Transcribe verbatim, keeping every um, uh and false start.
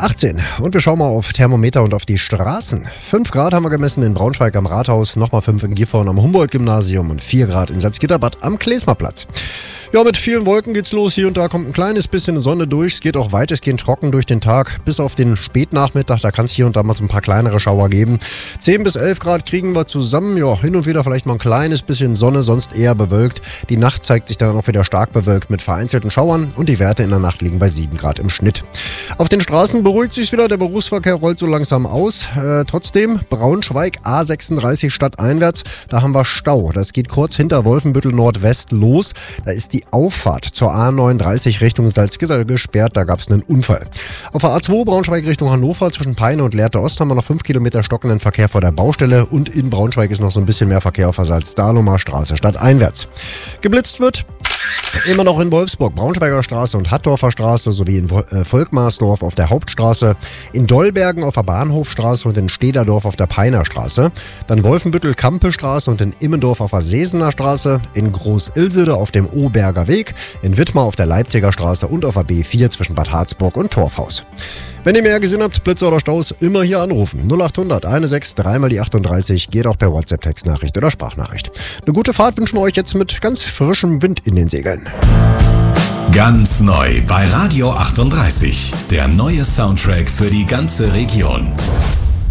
achtzehn. Und wir schauen mal auf Thermometer und auf die Straßen. fünf Grad haben wir gemessen in Braunschweig am Rathaus, nochmal fünf in Gifhorn am Humboldt-Gymnasium und vier Grad in Salzgitterbad am Klesmerplatz. Ja, mit vielen Wolken geht's los. Hier und da kommt ein kleines bisschen Sonne durch. Es geht auch weitestgehend trocken durch den Tag. Bis auf den Spätnachmittag, da kann es hier und da mal so ein paar kleinere Schauer geben. zehn bis elf Grad kriegen wir zusammen. Ja, hin und wieder vielleicht mal ein kleines bisschen Sonne, sonst eher bewölkt. Die Nacht zeigt sich dann auch wieder stark bewölkt mit vereinzelten Schauern und die Werte in der Nacht liegen bei sieben Grad im Schnitt. Auf den Straßen beruhigt sich wieder. Der Berufsverkehr rollt so langsam aus. Äh, trotzdem, Braunschweig A sechsunddreißig stadteinwärts, da haben wir Stau. Das geht kurz hinter Wolfenbüttel Nordwest los. Da ist die Auffahrt zur A neununddreißig Richtung Salzgitter gesperrt, da gab es einen Unfall. Auf der A zwei Braunschweig Richtung Hannover zwischen Peine und Lehrte Ost haben wir noch fünf Kilometer stockenden Verkehr vor der Baustelle und in Braunschweig ist noch so ein bisschen mehr Verkehr auf der Salz-Dahlomer Straße stadteinwärts. Geblitzt wird immer noch in Wolfsburg, Braunschweiger Straße und Hattorfer Straße sowie in Volkmarsdorf auf der Hauptstraße, in Dollbergen auf der Bahnhofstraße und in Stederdorf auf der Peiner Straße, dann Wolfenbüttel-Kampe-Straße und in Immendorf auf der Sesener Straße, in Groß-Ilsede auf dem Oberger Weg, in Wittmar auf der Leipziger Straße und auf der B vier zwischen Bad Harzburg und Torfhaus. Wenn ihr mehr gesehen habt, Blitze oder Staus, immer hier anrufen. null acht hundert sechzehn drei mal die achtunddreißig, geht auch per WhatsApp-Textnachricht oder Sprachnachricht. Eine gute Fahrt wünschen wir euch jetzt mit ganz frischem Wind in den Segeln. Ganz neu bei Radio achtunddreißig, der neue Soundtrack für die ganze Region.